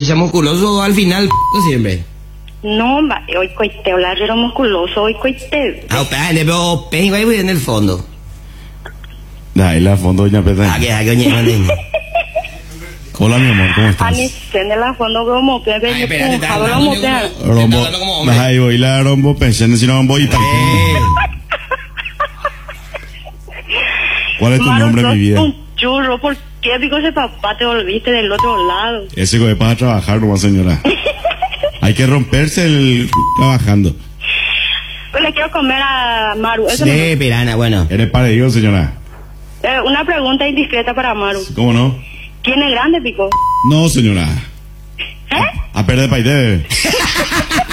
sea musculoso al final, siempre. No, hoy coite, hablar era musculoso, hoy coite. Ah, pero ven, voy en el fondo. Ahí la fondo, doña Petra. Aquí, oye, Hola, mi amor, ¿cómo estás? Ani, en el fondo como que Ay, espérate, ven, hablamos de... Rombo, ahí voy la rombo, pensando si no voy y tal. ¿Cuál es tu nombre, mi vida? Un churro, ¿por qué? Digo, ese papá te volviste del otro lado. Ese que para trabajar nomás, señora. Hay que romperse el trabajando. Pues le quiero comer a Maru. Eso Sí, pirana, bueno. Eres para Dios, señora. una pregunta indiscreta para Maru. ¿Cómo no? ¿Quién es grande, Pico? No, señora. ¿Eh? A perder paite.